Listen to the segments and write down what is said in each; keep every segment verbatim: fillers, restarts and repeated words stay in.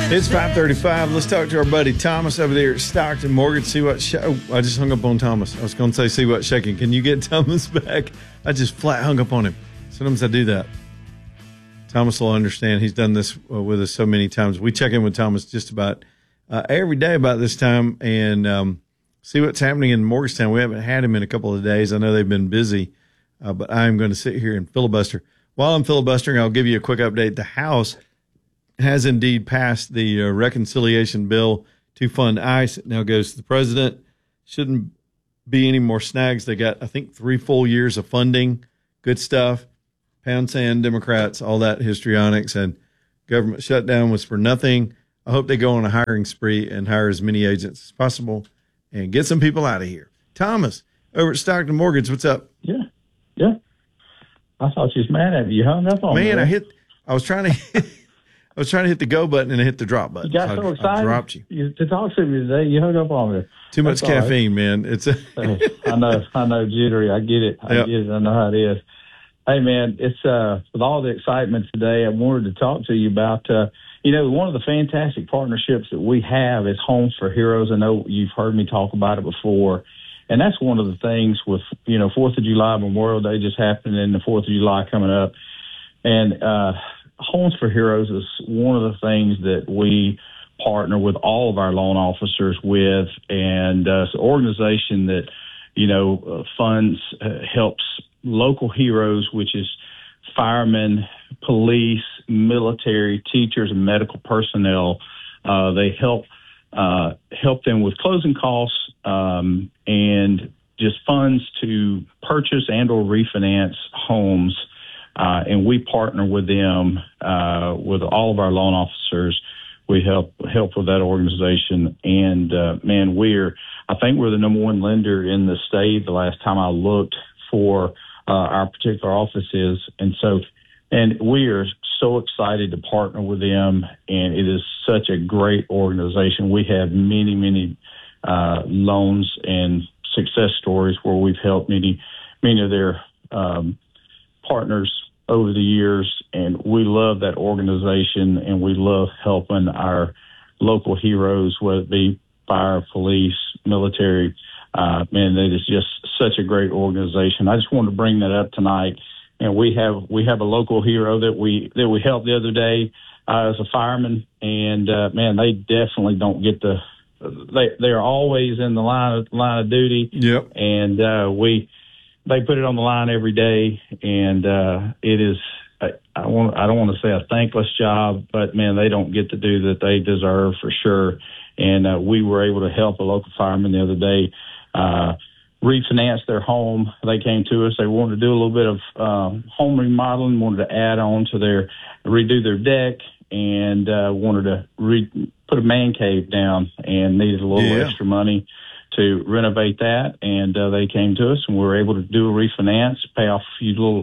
It's five thirty-five. Let's talk to our buddy Thomas over there at Stockton Mortgage. See what sh- oh, I just hung up on Thomas. I was going to say, see what's shaking. Can you get Thomas back? I just flat hung up on him. Sometimes I do that. Thomas will understand. He's done this uh, with us so many times. We check in with Thomas just about uh, every day about this time and um, see what's happening in Morgantown. We haven't had him in a couple of days. I know they've been busy, uh, but I'm going to sit here and filibuster. While I'm filibustering, I'll give you a quick update. The House has indeed passed the uh, reconciliation bill to fund ICE. It now goes to the president. Shouldn't be any more snags. They got, I think, three full years of funding. Good stuff. Pound sand, Democrats, all that histrionics, and government shutdown was for nothing. I hope they go on a hiring spree and hire as many agents as possible and get some people out of here. Thomas, over at Stockton Mortgage, what's up? Yeah, yeah. I thought you was mad at me. You hung up on me. Man, I hit. I was trying to. Hit, I was trying to hit the go button and I hit the drop button. You got so, so excited. I dropped you. you. To talk to me today, you hung up on me. Too much That's caffeine, right. man. It's. A I know. I know. Jittery. I get it. I yep. get it. I know how it is. Hey, man, it's uh, with all the excitement today, I wanted to talk to you about, uh, you know, one of the fantastic partnerships that we have is Homes for Heroes. I know you've heard me talk about it before. And that's one of the things with, you know, fourth of July, Memorial Day just happened and the fourth of July coming up. And uh, Homes for Heroes is one of the things that we partner with all of our loan officers with. And uh, it's an organization that, you know, uh, funds, uh, helps local heroes, which is firemen, police, military, teachers, and medical personnel. Uh, they help uh, help them with closing costs um, and just funds to purchase and or refinance homes. Uh, and we partner with them, uh, with all of our loan officers. We help help with that organization. And, uh, man, we're, I think we're the number one lender in the state the last time I looked for Uh, our particular offices. And so, and we are so excited to partner with them. And it is such a great organization. We have many, many uh, loans and success stories where we've helped many, many of their um, partners over the years. And we love that organization and we love helping our local heroes, whether it be fire, police, military. Uh, man, that is just such a great organization. I just wanted to bring that up tonight. And we have we have a local hero that we that we helped the other day uh, as a fireman. And uh, man, they definitely don't get the they they are always in the line of line of duty. Yep. And uh, we they put it on the line every day. And uh, it is I, I want I don't want to say a thankless job, but man, they don't get the due that they deserve for sure. And uh, we were able to help a local fireman the other day uh, refinance their home. They came to us. They wanted to do a little bit of um, home remodeling, wanted to add on to their, redo their deck, and uh, wanted to re- put a man cave down and needed a little yeah. extra money to renovate that. And uh, they came to us, and we were able to do a refinance, pay off a few little,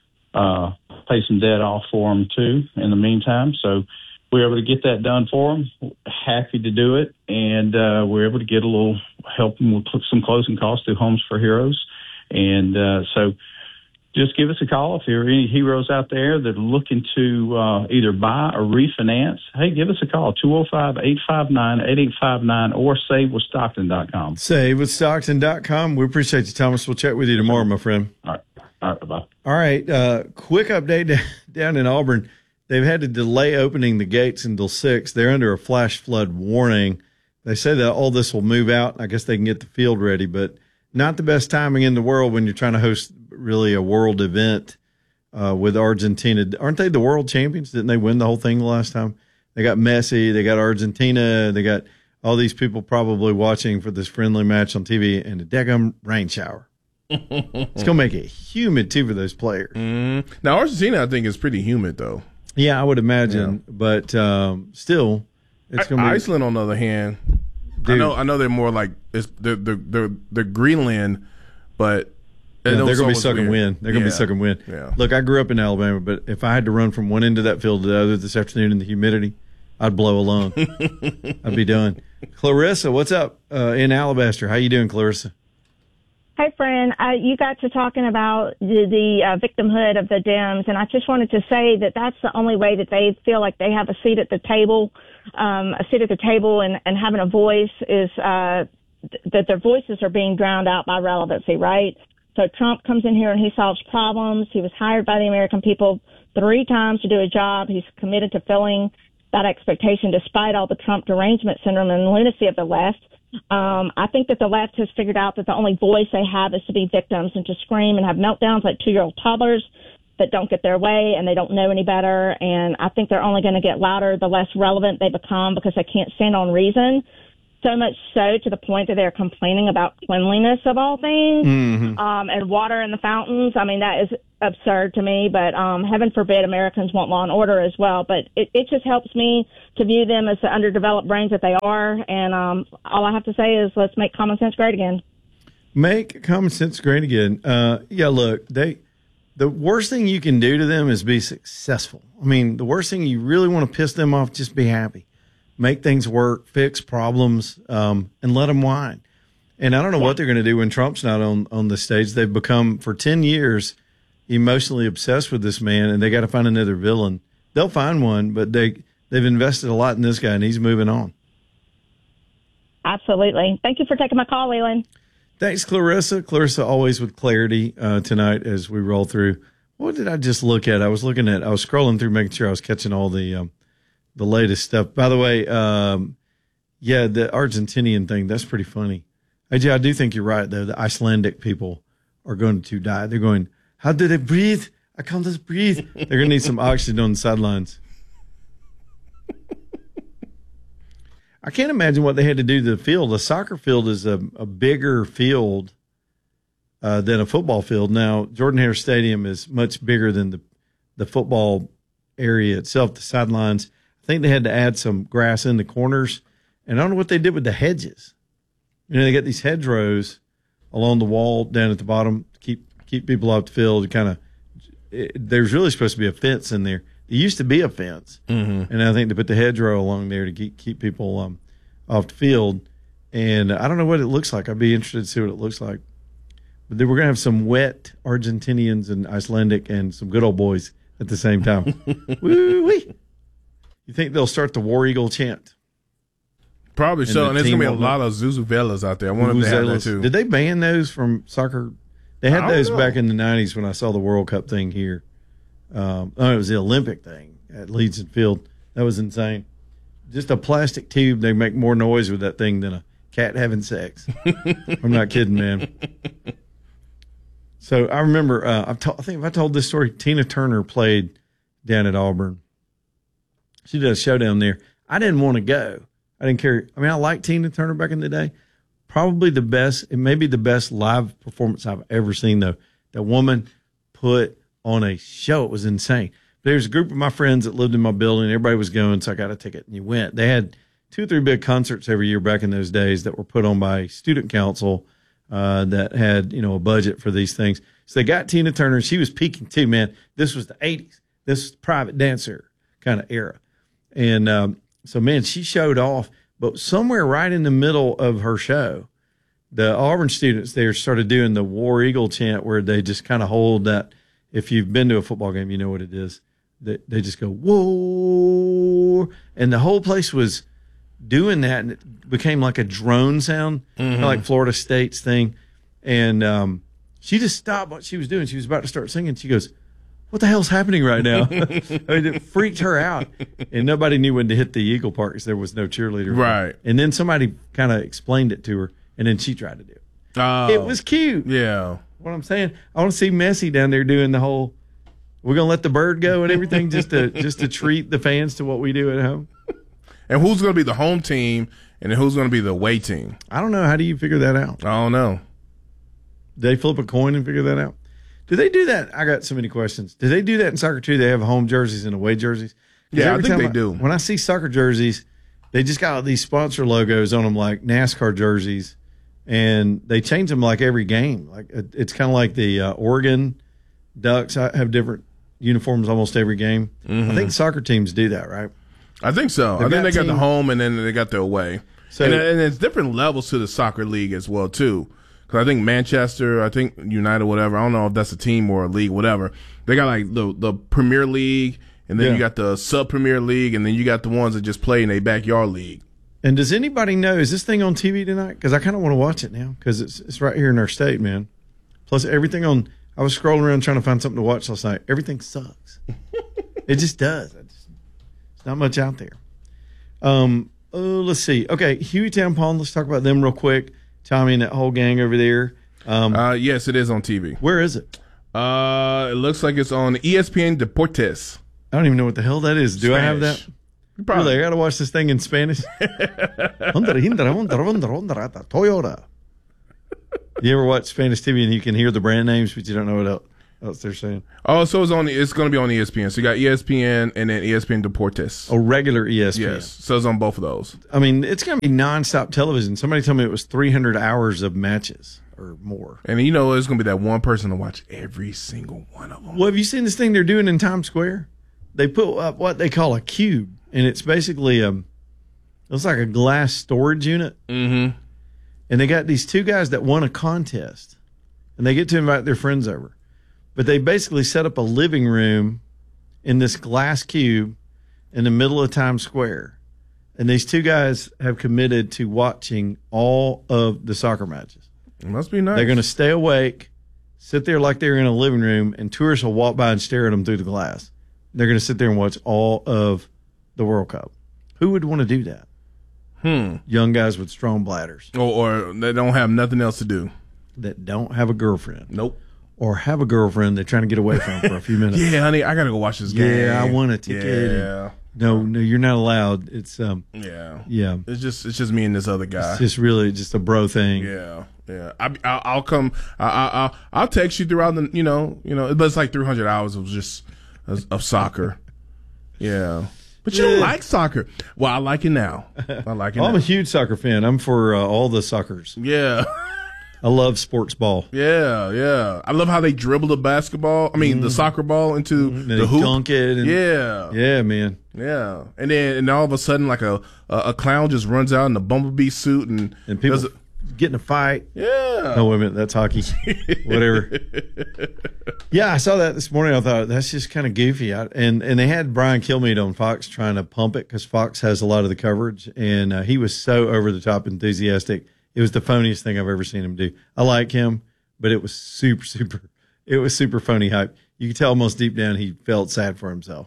uh, pay some debt off for them, too, in the meantime. So we were able to get that done for them. Happy to do it. And uh, we were able to get a little help them with some closing costs through Homes for Heroes. And uh, so just give us a call if there are any heroes out there that are looking to uh, either buy or refinance. Hey, give us a call, two oh five, eight five nine, eight eight five nine or save with stockton dot com. save with stockton dot com. We appreciate you, Thomas. We'll chat with you tomorrow, my friend. All right. All right. Bye-bye. All right. Uh, quick update down in Auburn. They've had to delay opening the gates until six. They're under a flash flood warning. They say that all this will move out. I guess they can get the field ready, but not the best timing in the world when you're trying to host really a world event uh, with Argentina. Aren't they the world champions? Didn't they win the whole thing the last time? They got Messi. They got Argentina. They got all these people probably watching for this friendly match on T V and a daggum rain shower. It's going to make it humid, too, for those players. Mm. Now, Argentina, I think, is pretty humid, though. Yeah, I would imagine, yeah. but um, still, it's going to be. Iceland, on the other hand, dude, I know, I know they're more like it's they're they're they're, they're Greenland, but yeah, they're going to be sucking wind. They're going to yeah. be sucking wind. Yeah. Look, I grew up in Alabama, but if I had to run from one end of that field to the other this afternoon in the humidity, I'd blow a lung. I'd be done. Clarissa, what's up uh, in Alabaster? How you doing, Clarissa? Hi, friend. Uh, you got to talking about the, the uh, victimhood of the Dems, and I just wanted to say that that's the only way that they feel like they have a seat at the table, um, a seat at the table and, and having a voice is uh, th- that their voices are being drowned out by relevancy, right? So Trump comes in here and he solves problems. He was hired by the American people three times to do a job. He's committed to filling that expectation despite all the Trump derangement syndrome and lunacy of the left. Um, I think that the left has figured out that the only voice they have is to be victims and to scream and have meltdowns like two-year-old toddlers that don't get their way and they don't know any better. And I think they're only going to get louder the less relevant they become because they can't stand on reason. So much so to the point that they're complaining about cleanliness of all things, mm-hmm. um, and water in the fountains. I mean, that is absurd to me, but um, heaven forbid Americans want law and order as well. But it, it just helps me to view them as the underdeveloped brains that they are. And um, all I have to say is let's make common sense great again. Make common sense great again. Uh, yeah, look, they the worst thing you can do to them is be successful. I mean, the worst thing you really want to piss them off, just be happy. Make things work, fix problems, um, and let them whine. And I don't know yeah. what they're going to do when Trump's not on, on the stage. They've become, for ten years, emotionally obsessed with this man, and they got to find another villain. They'll find one, but they, they've invested a lot in this guy, and he's moving on. Absolutely. Thank you for taking my call, Leland. Thanks, Clarissa. Clarissa always with clarity uh, tonight as we roll through. What did I just look at? I was looking at, I was scrolling through, making sure I was catching all the um, – the latest stuff. By the way, um, yeah, the Argentinian thing, that's pretty funny. A J, I do think you're right, though. The Icelandic people are going to die. They're going, how do they breathe? I can't just breathe. They're going to need some oxygen on the sidelines. I can't imagine what they had to do to the field. A soccer field is a, a bigger field uh, than a football field. Now, Jordan-Hare Stadium is much bigger than the, the football area itself, the sidelines. I think they had to add some grass in the corners, and I don't know what they did with the hedges. You know, they got these hedgerows along the wall down at the bottom to keep keep people off the field. Kind of, there's really supposed to be a fence in there. There used to be a fence, mm-hmm. and I think they put the hedgerow along there to keep keep people um, off the field. And I don't know what it looks like. I'd be interested to see what it looks like. But then we're gonna have some wet Argentinians and Icelandic and some good old boys at the same time. Woo-wee. You think they'll start the War Eagle chant? Probably and so, the and there's going to be a lot of Zuzuvelas out there. I wonder if they have that too. Did they ban those from soccer? They had those know. back in the nineties when I saw the World Cup thing here. Um, oh, it was the Olympic thing at Leeds and Field. That was insane. Just a plastic tube. They make more noise with that thing than a cat having sex. I'm not kidding, man. So I remember, uh, I've to- I think if I told this story, Tina Turner played down at Auburn. She did a show down there. I didn't want to go. I didn't care. I mean, I liked Tina Turner back in the day. Probably the best, it may be the best live performance I've ever seen, though. That woman put on a show. It was insane. There's a group of my friends that lived in my building. Everybody was going, so I got a ticket, and you went. They had two or three big concerts every year back in those days that were put on by student council uh, that had, you know, a budget for these things. So they got Tina Turner, and she was peaking too, man. This was the eighties. This was the private dancer kind of era. And um, so, man, she showed off. But somewhere right in the middle of her show, the Auburn students there started doing the War Eagle chant where they just kind of hold that. If you've been to a football game, you know what it is. They, they just go, whoa. And the whole place was doing that, and it became like a drone sound, mm-hmm. kind of like Florida State's thing. And um, she just stopped what she was doing. She was about to start singing. She goes, what the hell's happening right now? I mean, it freaked her out. And nobody knew when to hit the Eagle Park because there was no cheerleader. Right. And then somebody kind of explained it to her, and then she tried to do it. Oh. It was cute. Yeah. What I'm saying, I want to see Messi down there doing the whole, we're going to let the bird go and everything just to just to treat the fans to what we do at home. And who's going to be the home team, and then who's going to be the away team? I don't know. How do you figure that out? I don't know. Do they flip a coin and figure that out? Do they do that? I got so many questions. Do they do that in soccer too? They have home jerseys and away jerseys? Yeah, I think they I, do. When I see soccer jerseys, they just got these sponsor logos on them like NASCAR jerseys, and they change them like every game. Like it's kind of like the uh, Oregon Ducks have different uniforms almost every game. Mm-hmm. I think soccer teams do that, right? I think so. They've I think they team- got the home and then they got the away. So, and, and there's different levels to the soccer league as well too. Because I think Manchester, I think United, whatever. I don't know if that's a team or a league, whatever. They got like the the Premier League, and then yeah. you got the Sub Premier League, and then you got the ones that just play in a backyard league. And does anybody know, is this thing on T V tonight? Because I kind of want to watch it now because it's it's right here in our state, man. Plus everything on, I was scrolling around trying to find something to watch last night. Everything sucks. It just does. It's not much out there. Um, oh, let's see. Okay, Hueytown Pawn, let's talk about them real quick. Tommy and that whole gang over there. Um, uh, yes, it is on T V. Where is it? Uh, it looks like it's on E S P N Deportes. I don't even know what the hell that is. Do Spanish. I have that? Probably. Really, I got to watch this thing in Spanish. Toyota. You ever watch Spanish T V and you can hear the brand names, but you don't know what else they're saying? Oh, so it's on. It's going to be on E S P N. So you got E S P N and then E S P N Deportes. Oh, regular E S P N. Yes, so it's on both of those. I mean, it's going to be nonstop television. Somebody told me it was three hundred hours of matches or more. And you know, it's going to be that one person to watch every single one of them. Well, have you seen this thing they're doing in Times Square? They put up what they call a cube, and it's basically a, it's like a glass storage unit. Mm-hmm. And they got these two guys that won a contest, and they get to invite their friends over. But they basically set up a living room in this glass cube in the middle of Times Square. And these two guys have committed to watching all of the soccer matches. It must be nice. They're going to stay awake, sit there like they're in a living room, and tourists will walk by and stare at them through the glass. They're going to sit there and watch all of the World Cup. Who would want to do that? Hmm. Young guys with strong bladders. Or, or they don't have nothing else to do. That don't have a girlfriend. Nope. Or have a girlfriend they're trying to get away from for a few minutes. Yeah, honey, I got to go watch this game. Yeah, I want a ticket. Yeah. No, no, you're not allowed. It's um. Yeah. Yeah. It's just it's just me and this other guy. It's just really just a bro thing. Yeah. Yeah. I, I I'll come. I, I I'll I'll text you throughout the you know you know but it's like three hundred hours of just of, of soccer. Yeah. But you yeah. don't like soccer. Well, I like it now. I like it. I'm now. a huge soccer fan. I'm for uh, all the suckers. Yeah. I love sports ball. Yeah, yeah. I love how they dribble the basketball. I mean, mm. the soccer ball into mm. the hoop. Dunk it. And, yeah, yeah, man. Yeah, and then and all of a sudden, like a a, a clown just runs out in a bumblebee suit and and people does a, get in a fight. Yeah. No, wait a minute, that's hockey. Whatever. Yeah, I saw that this morning. I thought that's just kind of goofy. I, and and they had Brian Kilmeade on Fox trying to pump it because Fox has a lot of the coverage, and uh, he was so over the top enthusiastic. It was the phoniest thing I've ever seen him do. I like him, but it was super, super, it was super phony hype. You could tell almost deep down he felt sad for himself.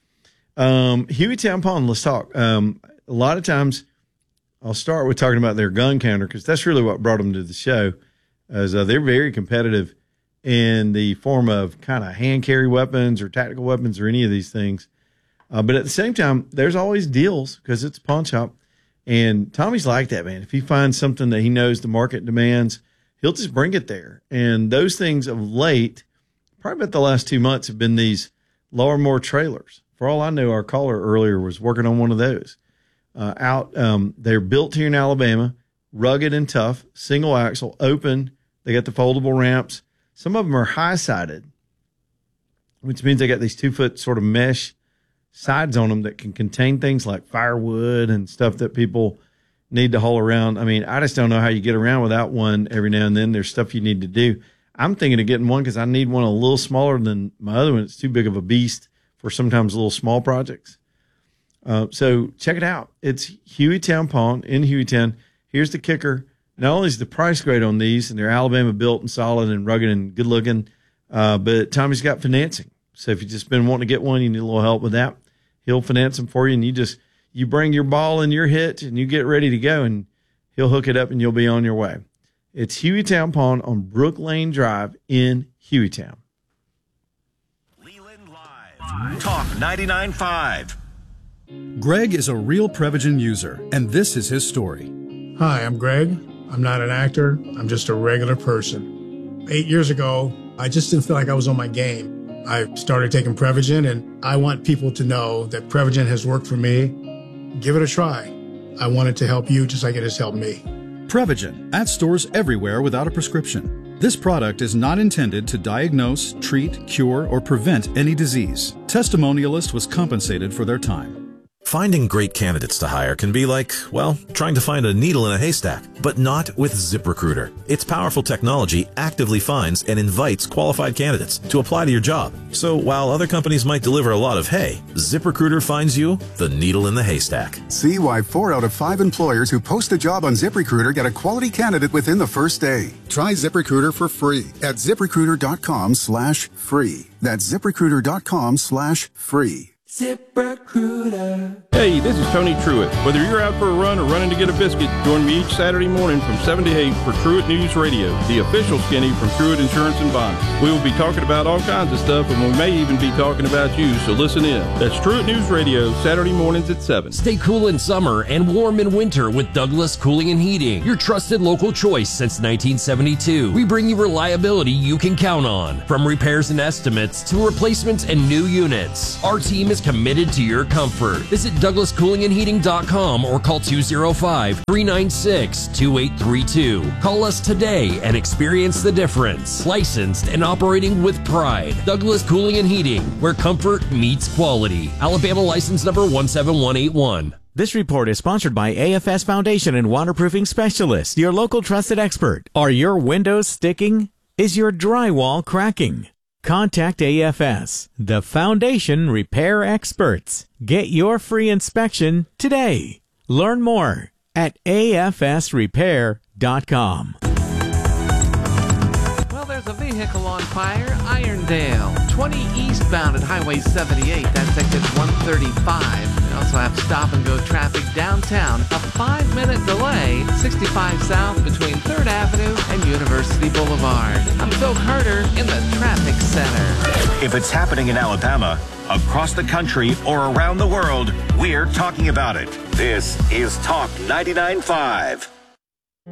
Um, Hueytown Pawn, let's talk. Um, a lot of times I'll start with talking about their gun counter because that's really what brought them to the show. As uh, they're very competitive in the form of kind of hand carry weapons or tactical weapons or any of these things. Uh, but at the same time, there's always deals because it's a pawn shop. And Tommy's like that, man. If he finds something that he knows the market demands, he'll just bring it there. And those things of late, probably about the last two months, have been these Lowermore trailers. For all I know, our caller earlier was working on one of those. Uh, out, um, they're built here in Alabama, rugged and tough, single axle, open. They got the foldable ramps. Some of them are high-sided, which means they got these two-foot sort of mesh sides on them that can contain things like firewood and stuff that people need to haul around. I mean, I just don't know how you get around without one every now and then. There's stuff you need to do. I'm thinking of getting one because I need one a little smaller than my other one. It's too big of a beast for sometimes little small projects. Uh, so check it out. It's Hueytown Pawn in Hueytown. Here's the kicker. Not only is the price great on these, and they're Alabama built and solid and rugged and good looking, uh, but Tommy's got financing. So if you've just been wanting to get one, you need a little help with that. He'll finance them for you, and you just you bring your ball and your hit, and you get ready to go, and he'll hook it up, and you'll be on your way. It's Hueytown Pawn on Brook Lane Drive in Hueytown. Leland Live. Talk ninety-nine point five. Greg is a real Prevagen user, and this is his story. Hi, I'm Greg. I'm not an actor. I'm just a regular person. Eight years ago, I just didn't feel like I was on my game. I started taking Prevagen, and I want people to know that Prevagen has worked for me. Give it a try. I want it to help you just like it has helped me. Prevagen, at stores everywhere without a prescription. This product is not intended to diagnose, treat, cure, or prevent any disease. Testimonialist was compensated for their time. Finding great candidates to hire can be like, well, trying to find a needle in a haystack, but not with ZipRecruiter. Its powerful technology actively finds and invites qualified candidates to apply to your job. So while other companies might deliver a lot of hay, ZipRecruiter finds you the needle in the haystack. See why four out of five employers who post a job on ZipRecruiter get a quality candidate within the first day. Try ZipRecruiter for free at ZipRecruiter.com slash free. That's ZipRecruiter.com slash free. ZipRecruiter. Hey, this is Tony Truitt. Whether you're out for a run or running to get a biscuit, join me each Saturday morning from seven to eight for Truitt News Radio, the official skinny from Truitt Insurance and Bonding. We will be talking about all kinds of stuff, and we may even be talking about you, so listen in. That's Truitt News Radio, Saturday mornings at seven. Stay cool in summer and warm in winter with Douglas Cooling and Heating, your trusted local choice since nineteen seventy-two. We bring you reliability you can count on, from repairs and estimates to replacements and new units. Our team is committed to your comfort. Visit Douglas Cooling and Heating dot com or call two oh five, three nine six, two eight three two. Call us today and experience the difference. Licensed and operating with pride. Douglas Cooling and Heating, where comfort meets quality. Alabama license number one seven one eight one. This report is sponsored by A F S Foundation and Waterproofing Specialist, your local trusted expert. Are your windows sticking? Is your drywall cracking? Contact A F S, the foundation repair experts. Get your free inspection today. Learn more at A F S repair dot com. Well, there's a vehicle on fire, Irondale, twenty eastbound at Highway seventy-eight. That's exit one thirty-five. We also have stop-and-go traffic downtown. A five-minute delay, sixty-five south between third Avenue and University Boulevard. I'm Phil Carter in the traffic center. If it's happening in Alabama, across the country, or around the world, we're talking about it. This is Talk ninety-nine point five.